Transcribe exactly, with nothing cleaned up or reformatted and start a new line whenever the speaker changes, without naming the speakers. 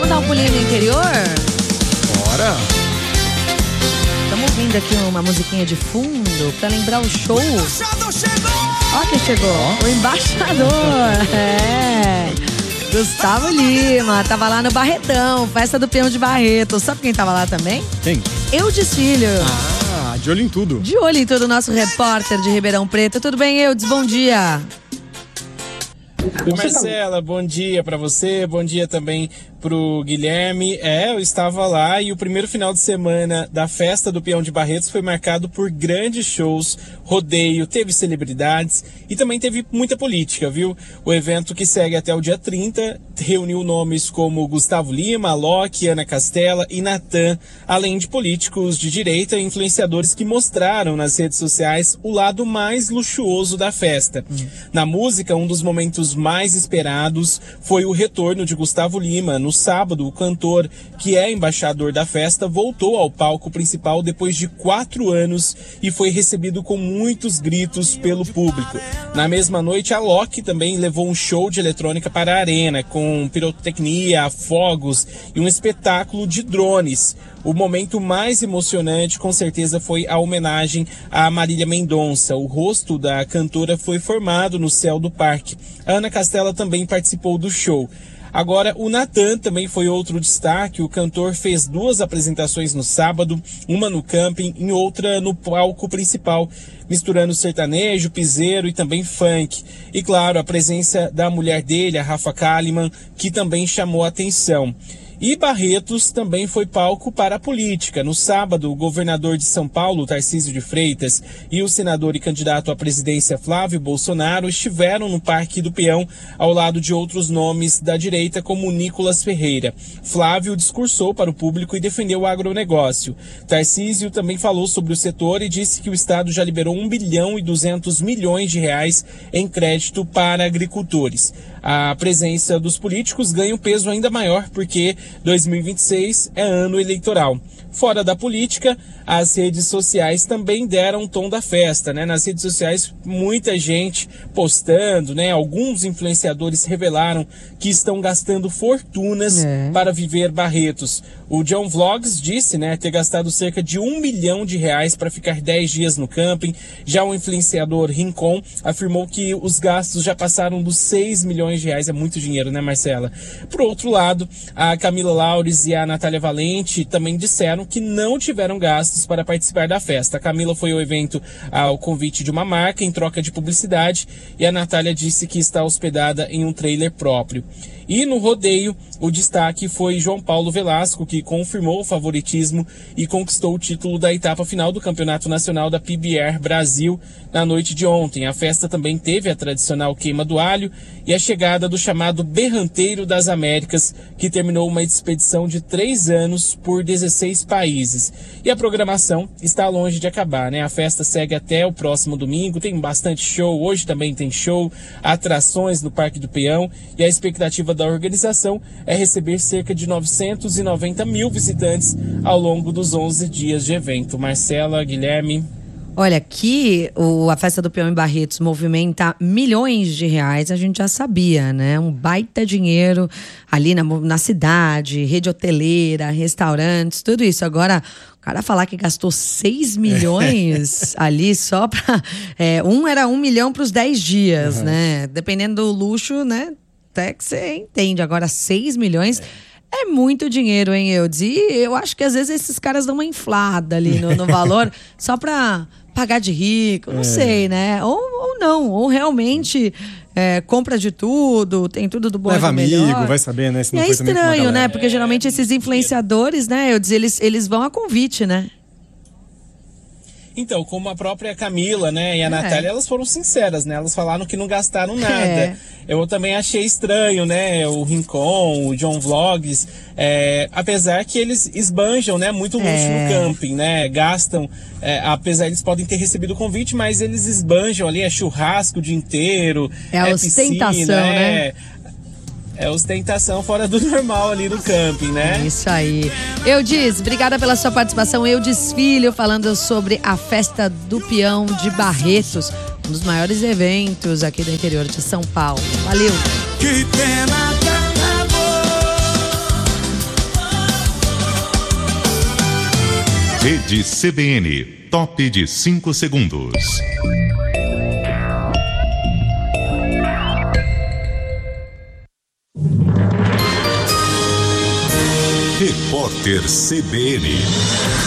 Vamos dar um pulinho no interior?
Bora!
Estamos ouvindo aqui uma musiquinha de fundo pra lembrar o show.
O embaixador chegou!
Ó quem chegou, o embaixador. É. Gustavo Lima, tava lá no Barretão, festa do Peão de Barreto. Sabe quem tava lá também?
Quem?
Eudes Filho.
Ah, de olho em tudo.
De olho em tudo, nosso repórter de Ribeirão Preto. Tudo bem, Eudes? Bom dia.
Oi, Marcela, bom dia pra você, bom dia também pro Guilherme. É, eu estava lá e o primeiro final de semana da festa do Peão de Barretos foi marcado por grandes shows, rodeio, teve celebridades e também teve muita política, viu? O evento, que segue até o dia trinta, reuniu nomes como Gustavo Lima, Alok, Ana Castela e Natan, além de políticos de direita e influenciadores que mostraram nas redes sociais o lado mais luxuoso da festa. Hum. Na música, um dos momentos mais esperados foi o retorno de Gustavo Lima. No sábado, o cantor, que é embaixador da festa, voltou ao palco principal depois de quatro anos e foi recebido com muitos gritos pelo público. Na mesma noite, a Alok também levou um show de eletrônica para a arena, com pirotecnia, fogos e um espetáculo de drones. O momento mais emocionante, com certeza, foi a homenagem a Marília Mendonça. O rosto da cantora foi formado no céu do parque. A Ana Castela também participou do show. Agora, o Natan também foi outro destaque. O cantor fez duas apresentações no sábado, uma no camping e outra no palco principal, misturando sertanejo, piseiro e também funk. E claro, a presença da mulher dele, a Rafa Kalimann, que também chamou a atenção. E Barretos também foi palco para a política. No sábado, o governador de São Paulo, Tarcísio de Freitas, e o senador e candidato à presidência Flávio Bolsonaro estiveram no Parque do Peão, ao lado de outros nomes da direita, como Nicolas Ferreira. Flávio discursou para o público e defendeu o agronegócio. Tarcísio também falou sobre o setor e disse que o Estado já liberou um bilhão e duzentos milhões de reais em crédito para agricultores. A presença dos políticos ganha um peso ainda maior porque dois mil e vinte e seis é ano eleitoral. Fora da política, as redes sociais também deram um tom da festa, né? Nas redes sociais, muita gente postando, né? Alguns influenciadores revelaram que estão gastando fortunas é. para viver Barretos. O John Vlogs disse, né, ter gastado cerca de um milhão de reais para ficar dez dias no camping. Já o influenciador Rincon afirmou que os gastos já passaram dos seis milhões de reais. É muito dinheiro, né, Marcela? Por outro lado, a Camila Laures e a Natália Valente também disseram que não tiveram gastos para participar da festa. A Camila foi ao evento ao convite de uma marca em troca de publicidade e a Natália disse que está hospedada em um trailer próprio. E no rodeio, o destaque foi João Paulo Velasco, que confirmou o favoritismo e conquistou o título da etapa final do Campeonato Nacional da P B R Brasil na noite de ontem. A festa também teve a tradicional queima do alho e a chegada do chamado Berranteiro das Américas, que terminou uma expedição de três anos por dezesseis países. E a programação está longe de acabar, né? A festa segue até o próximo domingo, tem bastante show, hoje também tem show, atrações no Parque do Peão, e a expectativa da organização é receber cerca de novecentos e noventa mil visitantes ao longo dos onze dias de evento. Marcela, Guilherme...
Olha, aqui o, a Festa do Peão em Barretos movimenta milhões de reais, a gente já sabia, né? Um baita dinheiro ali na, na cidade, rede hoteleira, restaurantes, tudo isso. Agora, o cara falar que gastou seis milhões ali só pra... É, um era um milhão para os dez dias, uhum. né? Dependendo do luxo, né? Até que você entende. Agora, seis milhões... É. É muito dinheiro, hein, Eudes? E eu acho que às vezes esses caras dão uma inflada ali no, no valor só pra pagar de rico, não é. sei, né? Ou, ou não, ou realmente é, compra de tudo, tem tudo do bom e do melhor.
Leva amigo, vai saber, né? Se não
é
foi
estranho, né? Porque geralmente esses influenciadores, né, Eudes, eles, eles vão a convite, né?
Então, como a própria Camila, né, e a é. Natália, elas foram sinceras, né? Elas falaram que não gastaram nada. É. Eu também achei estranho, né? O Rincon, o John Vlogs, é, apesar que eles esbanjam, né? Muito luxo é. no camping, né? Gastam, é, apesar eles podem ter recebido o convite, mas eles esbanjam ali, é churrasco o dia inteiro.
É a é ostentação, piscina, né? É,
É ostentação fora do normal ali no camping, né?
Isso aí. Eudes, obrigada pela sua participação. Eudes Filho, falando sobre a Festa do Peão de Barretos, um dos maiores eventos aqui do interior de São Paulo. Valeu!
Que pena que acabou. Rede C B N, top de cinco segundos. Repórter C B N.